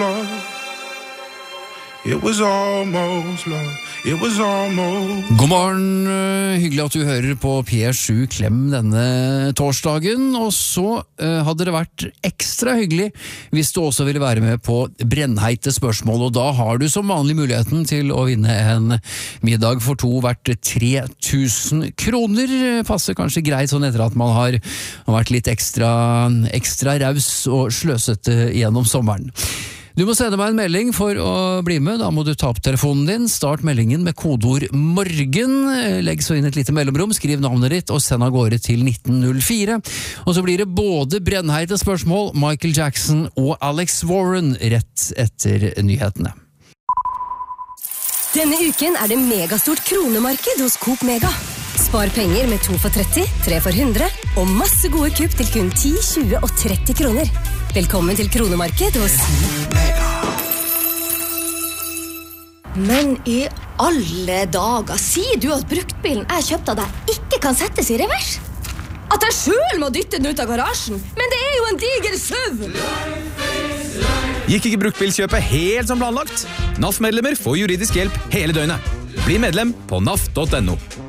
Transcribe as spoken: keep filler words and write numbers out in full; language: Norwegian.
It was almost love. It was almost. God morgen, hyggelig at du hører på P sju Klem denne torsdagen, og så uh, hadde det vært ekstra hyggelig hvis du også ville være med på brennheite spørsmål, og da har du som vanlig muligheten til å vinne en middag for to verdt tre tusen kroner. Passer kanskje greit sånn etter at man har vært litt ekstra, ekstra raus og sløsete gjennom sommeren. Du må sende meg en melding for å bli med. Da må du ta opp telefonen din, start meldingen med kodeord morgen, legg så inn et lite mellomrom, skriv navnet ditt og send av gårde til nitten null fire. Og så blir det både brennheite spørsmål, Michael Jackson og Alex Warren rett etter nyhetene. Denne uken er det megastort kronemarked hos Coop Mega. Spar penger med to for tretti, tre for hundre og masse gode kupp til kun ti, tjue og tretti kroner. Velkommen til kronemarked hos Mega. Men i alle dager, sier du at bruktbilen jeg kjøpte av deg ikke kan settes i revers? At jeg selv må dytte den ut av garasjen? Men det er jo en diger SUV! Gikk ikke bruktbilkjøpet helt som planlagt? N A F-medlemmer får juridisk hjelp hele døgnet. Bli medlem på N A F punktum no.